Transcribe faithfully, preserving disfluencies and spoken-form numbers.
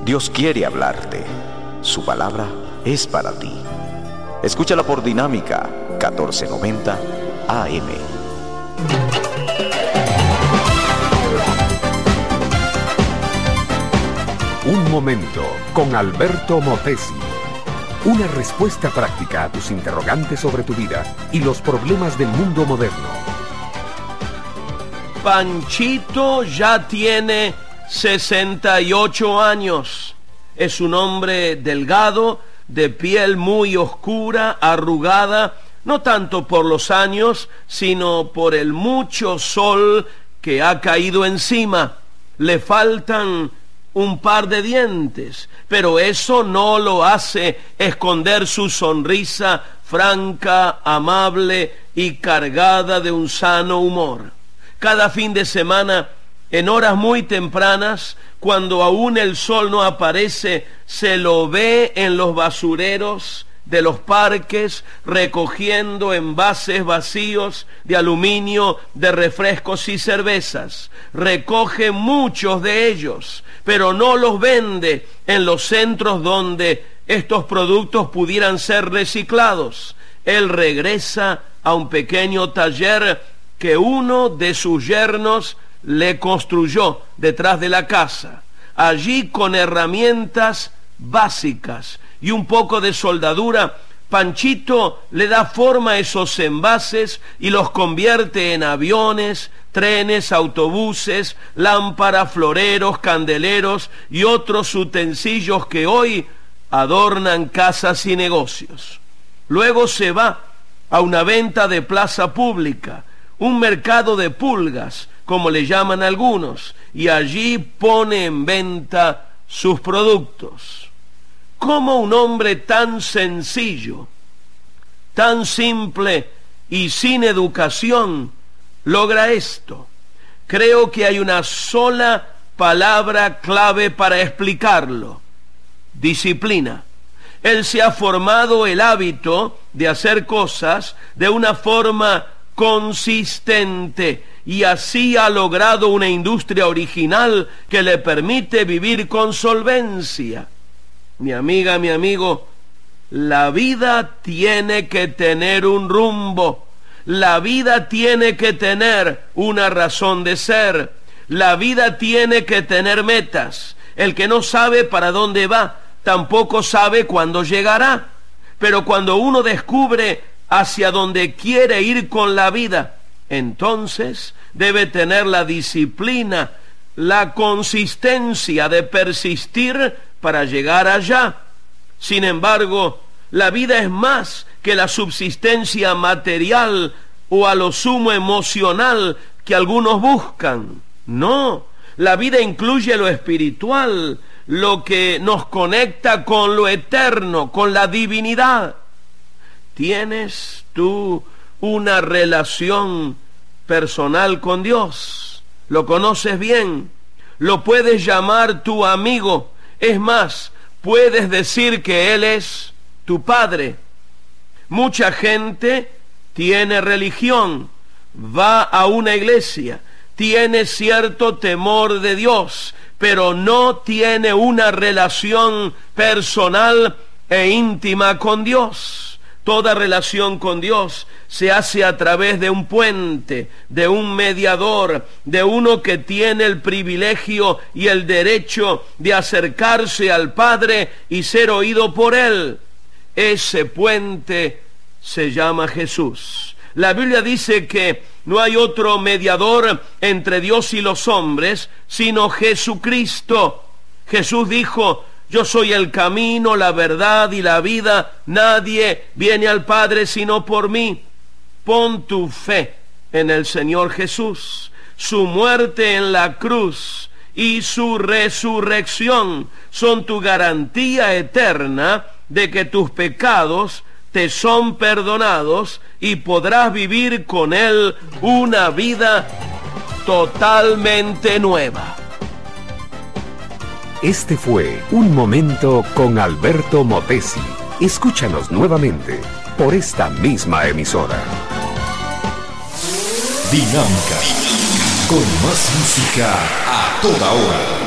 Dios quiere hablarte. Su palabra es para ti. Escúchala por Dinámica catorce noventa A M. Un momento con Alberto Motesi. Una respuesta práctica a tus interrogantes sobre tu vida y los problemas del mundo moderno. Panchito ya tiene sesenta y ocho años. Es un hombre delgado, de piel muy oscura, arrugada, no tanto por los años, sino por el mucho sol que ha caído encima. Le faltan un par de dientes, pero eso no lo hace esconder su sonrisa franca, amable y cargada de un sano humor. Cada fin de semana, en horas muy tempranas, cuando aún el sol no aparece, se lo ve en los basureros de los parques, recogiendo envases vacíos de aluminio de refrescos y cervezas. Recoge muchos de ellos, pero no los vende en los centros donde estos productos pudieran ser reciclados. Él regresa a un pequeño taller que uno de sus yernos le construyó detrás de la casa. Allí, con herramientas básicas y un poco de soldadura, Panchito le da forma a esos envases y los convierte en aviones, trenes, autobuses, lámparas, floreros, candeleros y otros utensilios que hoy adornan casas y negocios. Luego se va a una venta de plaza pública, un mercado de pulgas, como le llaman algunos, y allí pone en venta sus productos. ¿Cómo un hombre tan sencillo, tan simple y sin educación logra esto? Creo que hay una sola palabra clave para explicarlo: disciplina. Él se ha formado el hábito de hacer cosas de una forma consistente y así ha logrado una industria original que le permite vivir con solvencia. Mi amiga, mi amigo, la vida tiene que tener un rumbo. La vida tiene que tener una razón de ser. La vida tiene que tener metas. El que no sabe para dónde va, tampoco sabe cuándo llegará. Pero cuando uno descubre hacia dónde quiere ir con la vida, entonces debe tener la disciplina, la consistencia de persistir para llegar allá. Sin embargo, la vida es más que la subsistencia material o a lo sumo emocional que algunos buscan. No, la vida incluye lo espiritual, lo que nos conecta con lo eterno, con la divinidad. ¿Tienes tú una relación personal con Dios? ¿Lo conoces bien? ¿Lo puedes llamar tu amigo? Es más, puedes decir que Él es tu Padre. Mucha gente tiene religión, va a una iglesia, tiene cierto temor de Dios, pero no tiene una relación personal e íntima con Dios. Toda relación con Dios se hace a través de un puente, de un mediador, de uno que tiene el privilegio y el derecho de acercarse al Padre y ser oído por Él. Ese puente se llama Jesús. La Biblia dice que no hay otro mediador entre Dios y los hombres, sino Jesucristo. Jesús dijo: yo soy el camino, la verdad y la vida. Nadie viene al Padre sino por mí. Pon tu fe en el Señor Jesús. Su muerte en la cruz y su resurrección son tu garantía eterna de que tus pecados te son perdonados y podrás vivir con Él una vida totalmente nueva. Este fue Un Momento con Alberto Motesi. Escúchanos nuevamente por esta misma emisora. Dinámica, con más música a toda hora.